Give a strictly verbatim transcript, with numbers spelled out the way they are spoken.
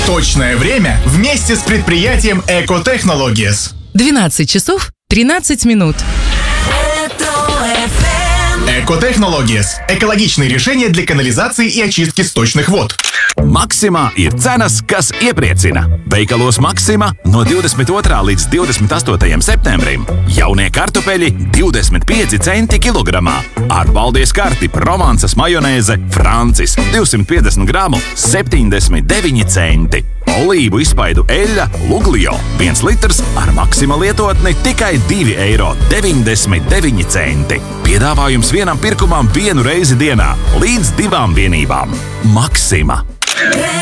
Точное время вместе с предприятием Экотехнологиес. двенадцать часов тринадцать минут. Экотехнологиес – экологичные решения для канализации и очистки сточных вод. Maksimā ir cenas, kas iepriecina. Veikalos Maksima no divdesmit otrā līdz divdesmit astotajam septembrim jaunie kartupeļi divdesmit pieci centi kilogramā. Ar Valdies karti Provansas majonēze Francis divsimt piecdesmit gramu septiņdesmit deviņi centi. Olīvu izspaidu eļļa Luglio viens litrs ar Maksima lietotni tikai divi eiro deviņdesmit deviņi centi. Piedāvājums vienam pirkumam vienu reizi dienā līdz divām vienībām. Maksima.